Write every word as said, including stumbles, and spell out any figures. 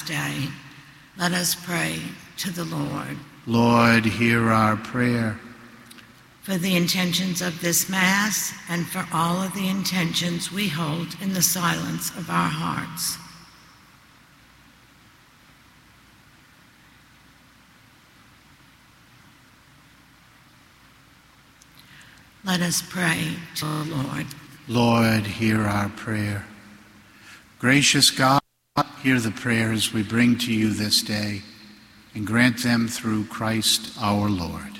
day. Let us pray to the Lord. Lord, hear our prayer. For the intentions of this Mass and for all of the intentions we hold in the silence of our hearts. Let us pray to the Lord. Lord, hear our prayer. Gracious God, hear the prayers we bring to you this day, and grant them through Christ our Lord.